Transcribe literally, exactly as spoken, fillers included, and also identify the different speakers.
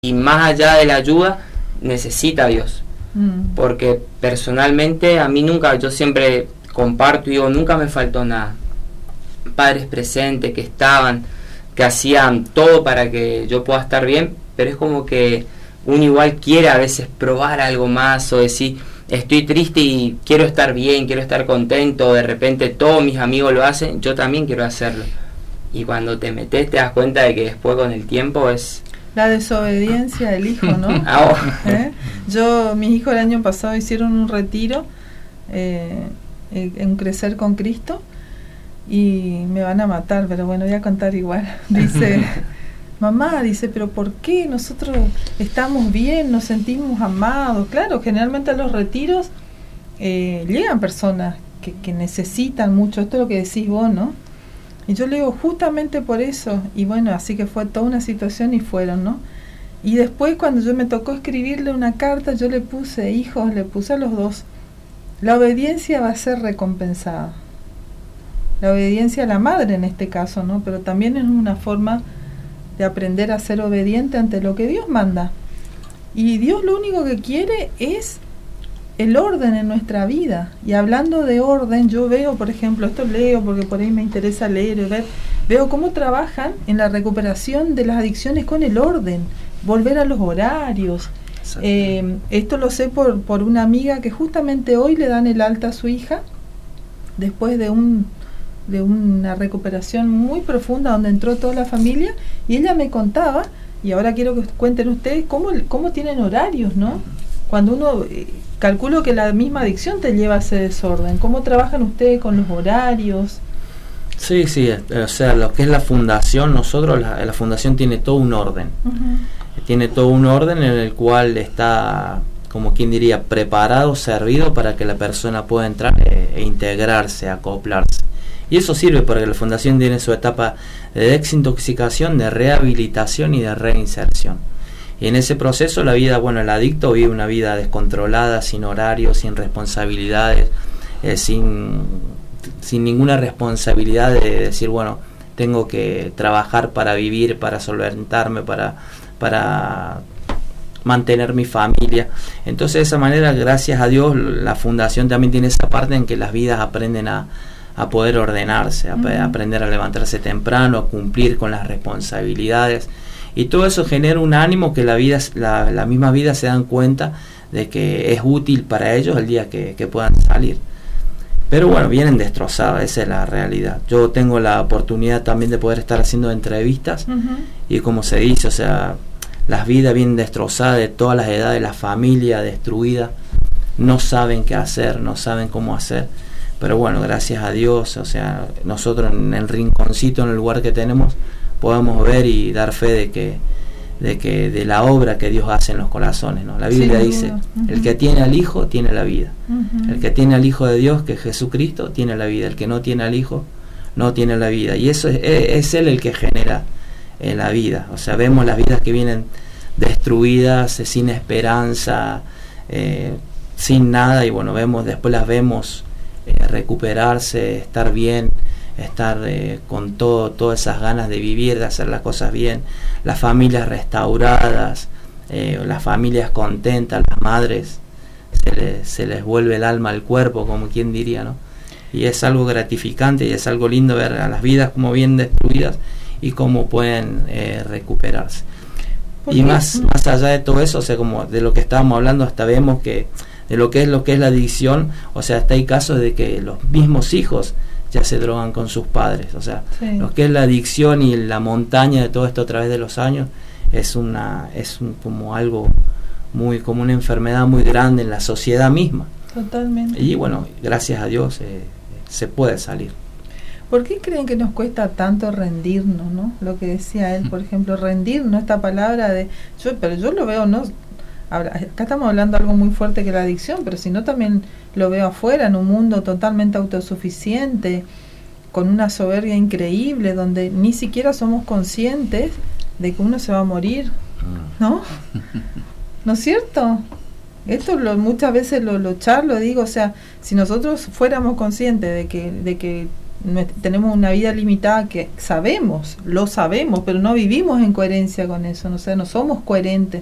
Speaker 1: y más allá de la ayuda necesita a Dios, mm. porque personalmente a mí nunca, yo siempre comparto y digo, nunca me faltó nada. Padres presentes que estaban, que hacían todo para que yo pueda estar bien, pero es como que uno igual quiere a veces probar algo más o decir, estoy triste y quiero estar bien, quiero estar contento, de repente todos mis amigos lo hacen, yo también quiero hacerlo. Y cuando te metes te das cuenta de que después con el tiempo es...
Speaker 2: La desobediencia del hijo, ¿no?
Speaker 1: Oh.
Speaker 2: ¿Eh? Yo, mis hijos el año pasado hicieron un retiro eh, en Crecer con Cristo y me van a matar, pero bueno, voy a contar igual. Dice, mamá, dice, pero ¿por qué nosotros estamos bien, nos sentimos amados? Claro, generalmente a los retiros eh, llegan personas que, que necesitan mucho, esto es lo que decís vos, ¿no? Y yo le digo, justamente por eso, y bueno, así que fue toda una situación y fueron, ¿no? Y después cuando yo me tocó escribirle una carta, yo le puse, hijos, le puse a los dos, la obediencia va a ser recompensada. La obediencia a la madre en este caso, ¿no? Pero también es una forma de aprender a ser obediente ante lo que Dios manda. Y Dios lo único que quiere es el orden en nuestra vida. Y hablando de orden, yo veo, por ejemplo, esto leo porque por ahí me interesa leer y ver, veo cómo trabajan en la recuperación de las adicciones con el orden, volver a los horarios. Eh, esto lo sé por, por una amiga que justamente hoy le dan el alta a su hija después de un de una recuperación muy profunda donde entró toda la familia, y ella me contaba, y ahora quiero que cuenten ustedes cómo, cómo tienen horarios, ¿no? Cuando uno, eh, calculo que la misma adicción te lleva a ese desorden. ¿Cómo trabajan ustedes con los horarios?
Speaker 3: Sí, sí, o sea, lo que es la fundación, nosotros, la, la fundación tiene todo un orden. Uh-huh. Tiene todo un orden en el cual está, como quien diría, preparado, servido para que la persona pueda entrar e, e integrarse, acoplarse. Y eso sirve porque la fundación tiene su etapa de desintoxicación, de rehabilitación y de reinserción. Y en ese proceso la vida, bueno, el adicto vive una vida descontrolada, sin horarios, sin responsabilidades, eh, sin, sin ninguna responsabilidad de decir, bueno, tengo que trabajar para vivir, para solventarme, para, para mantener mi familia. Entonces de esa manera, gracias a Dios, la fundación también tiene esa parte en que las vidas aprenden a a poder ordenarse, a uh-huh. aprender a levantarse temprano, a cumplir con las responsabilidades, y todo eso genera un ánimo que la vida, la, la misma vida se dan cuenta de que es útil para ellos el día que, que puedan salir. Pero bueno, vienen destrozados, esa es la realidad. Yo tengo la oportunidad también de poder estar haciendo entrevistas uh-huh. y como se dice, o sea, las vidas vienen destrozadas de todas las edades, la familia destruida, no saben qué hacer, no saben cómo hacer. Pero bueno, gracias a Dios, o sea, nosotros en el rinconcito, en el lugar que tenemos, podemos ver y dar fe de que de que de la obra que Dios hace en los corazones, ¿no? La Biblia sí, dice, uh-huh. el que tiene al Hijo, tiene la vida. Uh-huh. El que tiene al Hijo de Dios, que es Jesucristo, tiene la vida. El que no tiene al Hijo, no tiene la vida. Y eso es, es Él el que genera eh, la vida. O sea, vemos las vidas que vienen destruidas, eh, sin esperanza, eh, sin nada, y bueno, vemos, después las vemos Eh, recuperarse, estar bien, estar eh, con todo, todas esas ganas de vivir, de hacer las cosas bien, las familias restauradas, eh, las familias contentas, las madres, se les, se les vuelve el alma al cuerpo, como quien diría, ¿no? Y es algo gratificante y es algo lindo ver a las vidas como bien destruidas y cómo pueden eh, recuperarse. Y más, más allá de todo eso, o sea, como de lo que estábamos hablando, hasta vemos que de lo que es lo que es la adicción, o sea, hasta hay casos de que los mismos hijos ya se drogan con sus padres, o sea, sí. Lo que es la adicción y la montaña de todo esto a través de los años es una es un, como algo muy, como una enfermedad muy grande en la sociedad misma.
Speaker 2: Totalmente.
Speaker 3: Y bueno, gracias a Dios eh, se puede salir.
Speaker 2: ¿Por qué creen que nos cuesta tanto rendirnos, no? Lo que decía él, por ejemplo, rendirnos, esta palabra de, yo, pero yo lo veo, no. Acá estamos hablando de algo muy fuerte que la adicción, pero si no también lo veo afuera, en un mundo totalmente autosuficiente, con una soberbia increíble, donde ni siquiera somos conscientes de que uno se va a morir, ¿no? ¿No es cierto? Esto lo, muchas veces lo, lo charlo, digo, o sea, si nosotros fuéramos conscientes de que, de que tenemos una vida limitada que sabemos, lo sabemos, pero no vivimos en coherencia con eso, no, o sea, no somos coherentes.